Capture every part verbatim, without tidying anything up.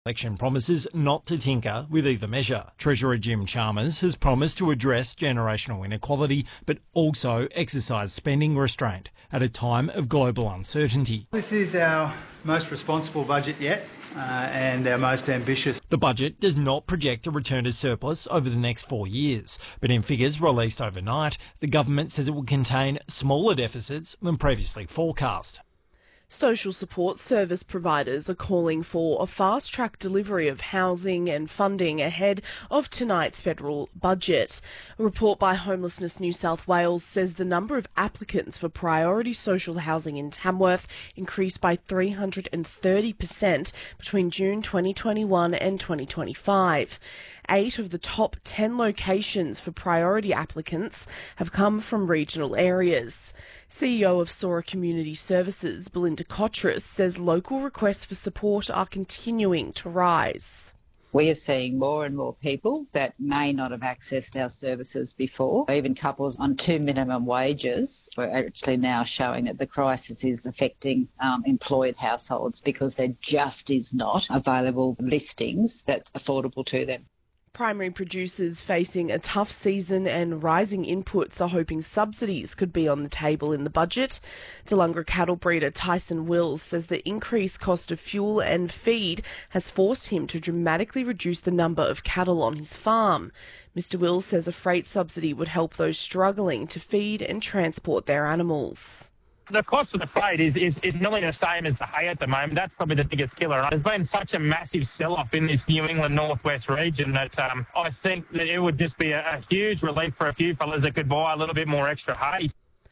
Election promises not to tinker with either measure. Treasurer Jim Chalmers has promised to address generational inequality, but also exercise spending restraint at a time of global uncertainty. This is our most responsible budget yet uh, and our most ambitious. The budget does not project a return to surplus over the next four years, but in figures released overnight, the government says it will contain smaller deficits than previously forecast. Social support service providers are calling for a fast-track delivery of housing and funding ahead of tonight's federal budget. A report by Homelessness New South Wales says the number of applicants for priority social housing in Tamworth increased by three hundred thirty percent between June twenty twenty-one and twenty twenty-five. Eight of the top ten locations for priority applicants have come from regional areas. C E O of Sora Community Services, Belinda Kotras, says local requests for support are continuing to rise. We are seeing more and more people that may not have accessed our services before. Even couples on two minimum wages. We're actually now showing that the crisis is affecting um, employed households because there just is not available listings that's affordable to them. Primary producers facing a tough season and rising inputs are hoping subsidies could be on the table in the budget. Delungra cattle breeder Tyson Wills says the increased cost of fuel and feed has forced him to dramatically reduce the number of cattle on his farm. Mister Wills says a freight subsidy would help those struggling to feed and transport their animals. The cost of the freight is, is, is nearly the same as the hay at the moment. That's probably the biggest killer. There's been such a massive sell-off in this New England northwest region that um, I think that it would just be a, a huge relief for a few fellas that could buy a little bit more extra hay.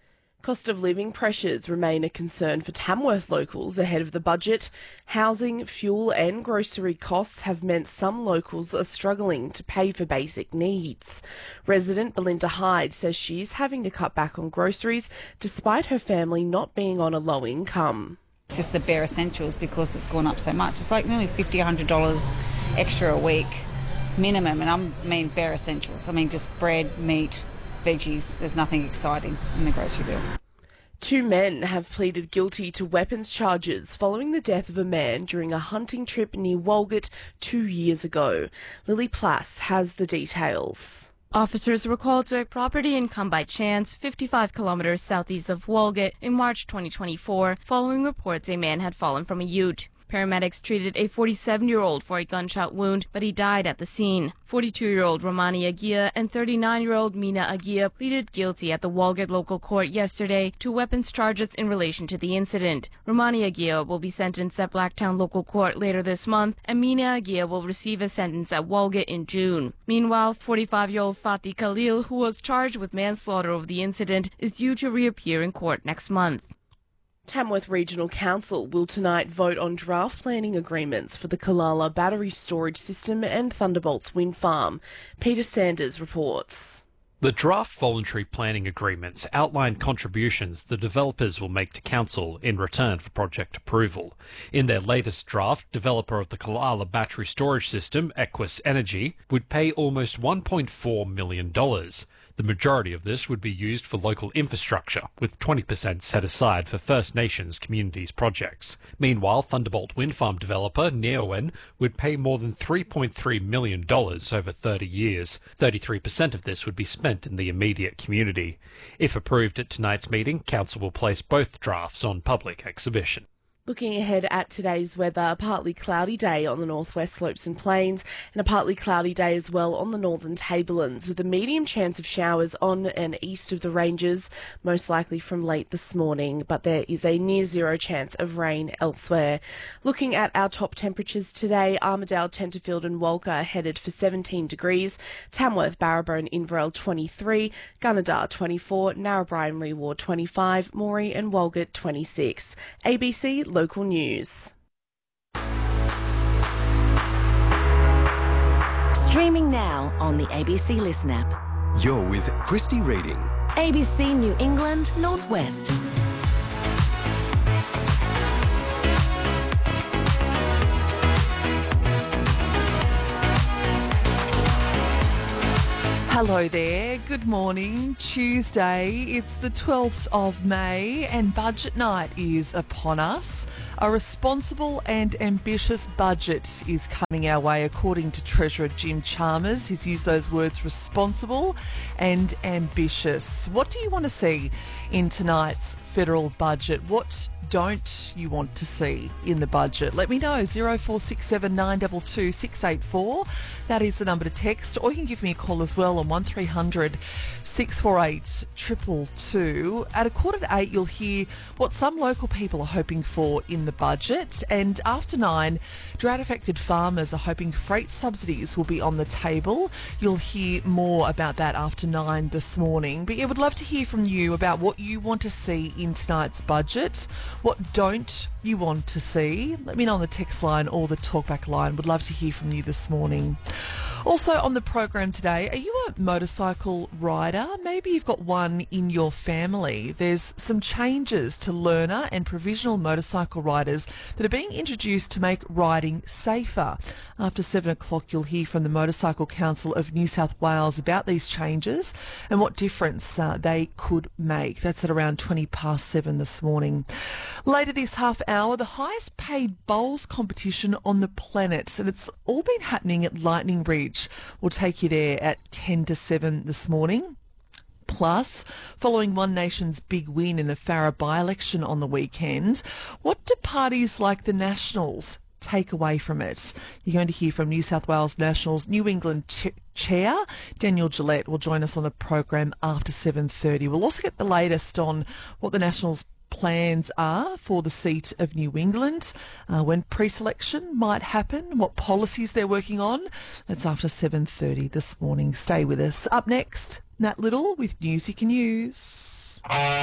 Cost of living pressures remain a concern for Tamworth locals ahead of the budget. Housing, fuel and grocery costs have meant some locals are struggling to pay for basic needs. Resident Belinda Hyde says she's having to cut back on groceries despite her family not being on a low income. It's just the bare essentials because it's gone up so much. It's like nearly fifty dollars, one hundred dollars extra a week minimum, and I mean bare essentials. I mean just bread, meat, veggies. There's nothing exciting in the grocery bill. Two men have pleaded guilty to weapons charges following the death of a man during a hunting trip near Walgett two years ago. Lily Plass has the details. Officers were called to a property in Come By Chance, fifty-five kilometres southeast of Walgett, in March twenty twenty-four, following reports a man had fallen from a ute. Paramedics treated a forty-seven-year-old for a gunshot wound, but he died at the scene. forty-two-year-old Romani Agia and thirty-nine-year-old Mina Agia pleaded guilty at the Walgett local court yesterday to weapons charges in relation to the incident. Romani Agia will be sentenced at Blacktown local court later this month, and Mina Agia will receive a sentence at Walgett in June. Meanwhile, forty-five-year-old Fatih Khalil, who was charged with manslaughter of the incident, is due to reappear in court next month. Tamworth Regional Council will tonight vote on draft planning agreements for the Kalala Battery Storage System and Thunderbolts Wind Farm. Peter Sanders reports. The draft voluntary planning agreements outline contributions the developers will make to council in return for project approval. In their latest draft, developer of the Kalala battery storage system, Equus Energy, would pay almost one point four million dollars. The majority of this would be used for local infrastructure, with twenty percent set aside for First Nations communities projects. Meanwhile, Thunderbolt Wind Farm developer Neoen would pay more than three point three million dollars over thirty years. thirty-three percent of this would be spent in the immediate community. If approved at tonight's meeting, Council will place both drafts on public exhibition. Looking ahead at today's weather, a partly cloudy day on the northwest slopes and plains and a partly cloudy day as well on the northern tablelands, with a medium chance of showers on and east of the ranges, most likely from late this morning, but there is a near zero chance of rain elsewhere. Looking at our top temperatures today, Armidale, Tenterfield and Walker are headed for seventeen degrees, Tamworth, Barrabone, Inverell twenty-three, Gunnedah twenty-four, Narrabri and Reward twenty-five, Moree and Walgett twenty-six. A B C Local News. Streaming now on the A B C Listen app. You're with Christy Reading. A B C New England Northwest. Hello there, good morning. Tuesday, it's the twelfth of May and budget night is upon us. A responsible and ambitious budget is coming our way according to Treasurer Jim Chalmers. He's used those words, responsible and ambitious. What do you want to see in tonight's federal budget? What don't you want to see in the budget? Let me know. zero four six seven nine two two six eight four. That is the number to text, or you can give me a call as well on one three hundred six four eight two two two. At a quarter to eight, you'll hear what some local people are hoping for in the budget. And after nine, drought-affected farmers are hoping freight subsidies will be on the table. You'll hear more about that after nine this morning. But yeah, would love to hear from you about what you want to see in tonight's budget. What don't you want to see? Let me know on the text line or the talkback line. Would love to hear from you this morning. Also on the program today, are you a motorcycle rider? Maybe you've got one in your family. There's some changes to learner and provisional motorcycle riders that are being introduced to make riding safer. After seven o'clock, you'll hear from the Motorcycle Council of New South Wales about these changes and what difference uh, they could make. That's at around twenty past seven this morning. Later this half hour, the highest paid bowls competition on the planet, and it's all been happening at Lightning Bridge. We'll take you there at ten to seven this morning. Plus, following One Nation's big win in the Farrer by-election on the weekend, what do parties like the Nationals take away from it? You're going to hear from New South Wales Nationals New England ch- Chair Daniel Gillette will join us on the program after seven thirty. We'll also get the latest on what the Nationals plans are for the seat of New England, uh, when pre-selection might happen, what policies they're working on. That's after seven thirty this morning. Stay with us. Up next, Nat Little with News You Can Use.